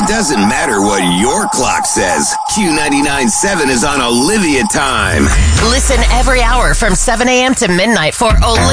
doesn't matter what your clock says. Q99.7 is on Olivia time. Listen every hour from 7 a.m. to midnight for Olivia.